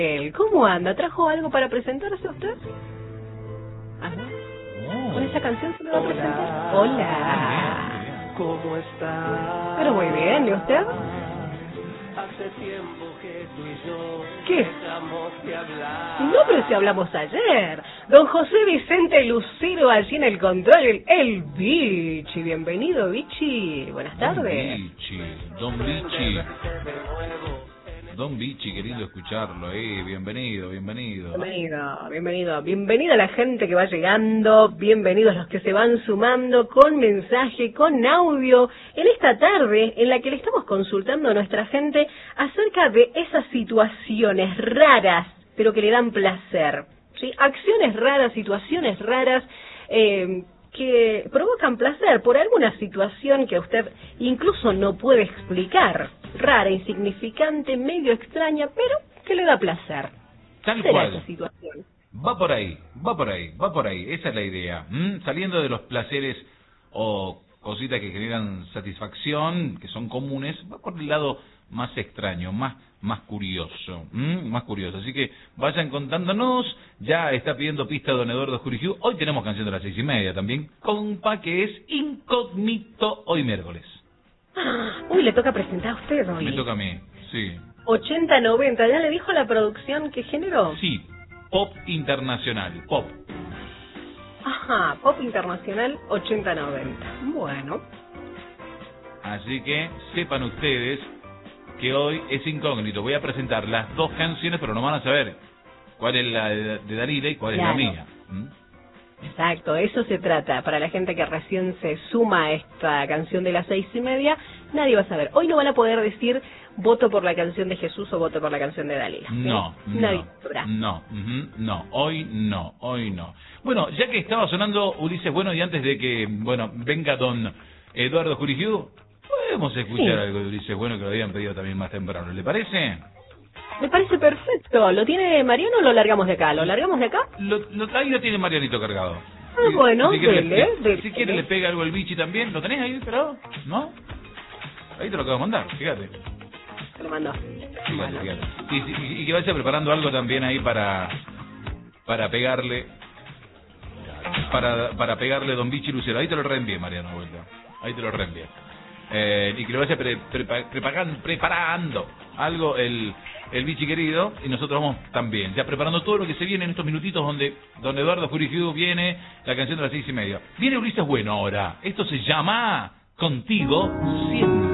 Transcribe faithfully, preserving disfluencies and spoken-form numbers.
¿Cómo anda? ¿Trajo algo para presentarse a usted? Ajá. Oh. ¿Con esa canción se me va a presentar? Hola. ¿Cómo está? Pero muy bien, ¿y usted? Hace tiempo que tú y yo ¿Qué? dejamos de hablar. No, pero si hablamos ayer. Don José Vicente Lucero allí en el control, el, el Bichi. Bienvenido, Bichi. Buenas tardes. Don Bichi, Don Bichi. Don Bichi, queriendo escucharlo, eh. Bienvenido, bienvenido. Bienvenido, bienvenido. Bienvenida a la gente que va llegando. Bienvenidos los que se van sumando con mensaje, con audio. En esta tarde en la que le estamos consultando a nuestra gente acerca de esas situaciones raras, pero que le dan placer. ¿Sí? Acciones raras, situaciones raras, eh, que provocan placer por alguna situación que usted incluso no puede explicar. Rara, insignificante, medio extraña, pero que le da placer. Tal ¿Será cual. esa situación? Va por ahí, va por ahí, va por ahí. Esa es la idea. ¿Mm? Saliendo de los placeres o cositas que generan satisfacción, que son comunes, va por el lado más extraño, más más curioso, ¿Mm? más curioso. Así que vayan contándonos. Ya está pidiendo pista don Eduardo Jurigiu. Hoy tenemos canción de las seis y media también, compa, que es incógnito hoy miércoles. Uy, le toca presentar a usted hoy. Me toca a mí, sí. ochenta noventa, ¿ya le dijo la producción que generó? Sí, pop internacional, pop. Ajá, pop internacional ochenta noventa. Bueno. Así que sepan ustedes que hoy es incógnito. Voy a presentar las dos canciones, pero no van a saber cuál es la de, de Dalila y cuál Claro. es la mía. ¿Mm? Exacto, eso se trata. Para la gente que recién se suma a esta canción de las seis y media, nadie va a saber. Hoy no van a poder decir voto por la canción de Jesús o voto por la canción de Dalila. ¿Sí? No, Nadie no, sabrá. no, ujú, no, hoy no, hoy no. Bueno, ya que estaba sonando Ulises Bueno y antes de que, bueno, venga don Eduardo Jurigiu, podemos escuchar Sí. algo de Ulises Bueno que lo habían pedido también más temprano, ¿le parece? Me parece perfecto. ¿Lo tiene Mariano o lo largamos de acá? ¿Lo largamos de acá? Lo, lo, ahí lo tiene Marianito cargado. Ah, Si- bueno, si quiere, dele, le, dele. Si quiere le pega algo el bichi también. ¿Lo tenés ahí esperado? ¿No? Ahí te lo acabo de mandar, fíjate. Se lo mandó. Fíjate, Bueno. fíjate. Y, y- y que vaya preparando algo también ahí para para pegarle para para pegarle Don Bichi Lucero. Ahí te lo reenvié, Mariano, vuelta. Ahí te lo reenvié. Eh, y que lo vaya pre, prepa- prepagan- preparando algo el el bichi querido, y nosotros vamos también, ya preparando todo lo que se viene en estos minutitos donde don Eduardo Jurigiu viene, la canción de las seis y media. Viene Ulises Bueno ahora. Esto se llama Contigo Siempre.